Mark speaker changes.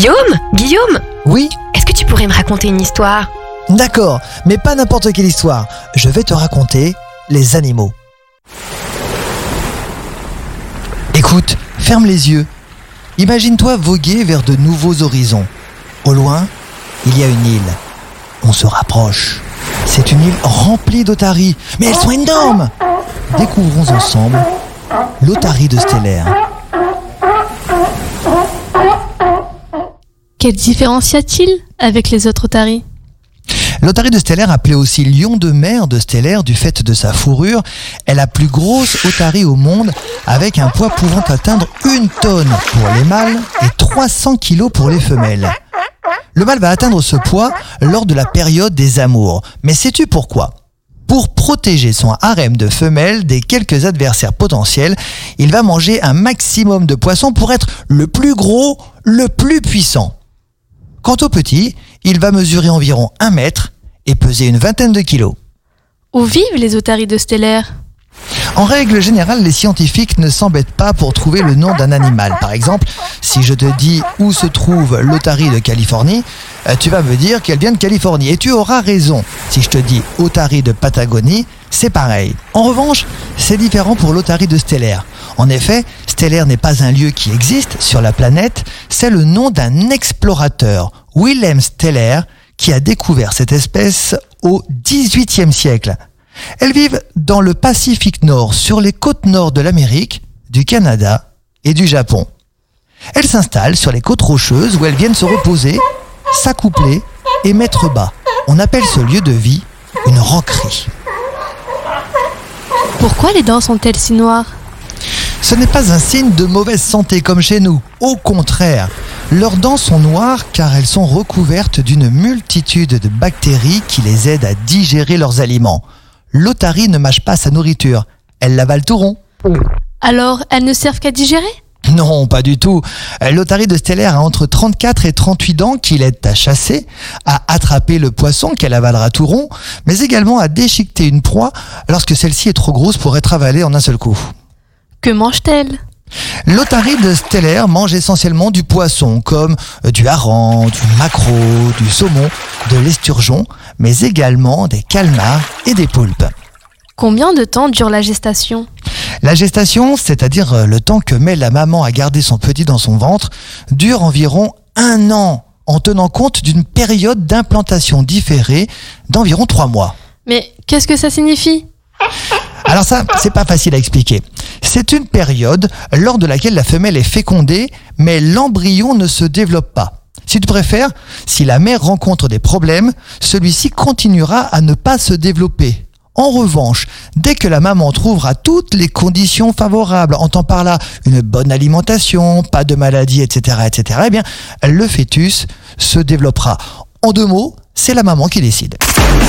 Speaker 1: Guillaume,
Speaker 2: Oui,
Speaker 1: est-ce que tu pourrais me raconter une histoire?
Speaker 2: d'accord, mais pas n'importe quelle histoire. Je vais te raconter les animaux. Écoute, ferme les yeux. Imagine-toi voguer vers de nouveaux horizons. Au loin, il y a une île. On se rapproche. C'est une île remplie d'otaries, mais elles sont énormes. Découvrons ensemble l'otarie de Stellaire.
Speaker 3: Quelle différence y a-t-il avec les autres otaries?
Speaker 2: L'otarie de Stellaire, appelée aussi lion de mer de Stellaire du fait de sa fourrure, est la plus grosse otarie au monde avec un poids pouvant atteindre 1 tonne pour les mâles et 300 kilos pour les femelles. Le mâle va atteindre ce poids lors de la période des amours. Mais sais-tu pourquoi ? Pour protéger son harem de femelles des quelques adversaires potentiels, il va manger un maximum de poissons pour être le plus gros, le plus puissant. Quant au petit, il va mesurer environ 1 mètre et peser une vingtaine de kilos.
Speaker 3: Où vivent les otaries de Stellaire?
Speaker 2: En règle générale, les scientifiques ne s'embêtent pas pour trouver le nom d'un animal. Par exemple, si je te dis où se trouve l'otarie de Californie, tu vas me dire qu'elle vient de Californie. Et tu auras raison. Si je te dis otarie de Patagonie, c'est pareil. En revanche, c'est différent pour l'otarie de Stellaire. En effet, Stellaire n'est pas un lieu qui existe sur la planète, c'est le nom d'un explorateur, Wilhelm Steller, qui a découvert cette espèce au XVIIIe siècle. Elles vivent dans le Pacifique Nord, sur les côtes nord de l'Amérique, du Canada et du Japon. Elles s'installent sur les côtes rocheuses où elles viennent se reposer, s'accoupler et mettre bas. On appelle ce lieu de vie une roquerie.
Speaker 3: Pourquoi les dents sont-elles si noires?
Speaker 2: Ce n'est pas un signe de mauvaise santé comme chez nous. Au contraire, leurs dents sont noires car elles sont recouvertes d'une multitude de bactéries qui les aident à digérer leurs aliments. L'otarie ne mâche pas sa nourriture, elle l'avale tout rond.
Speaker 3: Alors, elles ne servent qu'à digérer?
Speaker 2: Non, pas du tout. L'otarie de Stellaire a entre 34 et 38 dents qui l'aident à chasser, à attraper le poisson qu'elle avalera tout rond, mais également à déchiqueter une proie lorsque celle-ci est trop grosse pour être avalée en un seul coup.
Speaker 3: Que mange-t-elle?
Speaker 2: L'otarie de Stellaire mange essentiellement du poisson, comme du hareng, du maquereau, du saumon, de l'esturgeon, mais également des calmars et des poulpes.
Speaker 3: Combien de temps dure la gestation?
Speaker 2: La gestation, c'est-à-dire le temps que met la maman à garder son petit dans son ventre, dure environ 1 an, en tenant compte d'une période d'implantation différée d'environ 3 mois.
Speaker 3: Mais qu'est-ce que ça signifie?
Speaker 2: Alors ça, c'est pas facile à expliquer. C'est une période lors de laquelle la femelle est fécondée, mais l'embryon ne se développe pas. Si tu préfères, si la mère rencontre des problèmes, celui-ci continuera à ne pas se développer. En revanche, dès que la maman trouvera toutes les conditions favorables, entend par là une bonne alimentation, pas de maladie, etc., eh bien, le fœtus se développera. En 2 mots, c'est la maman qui décide.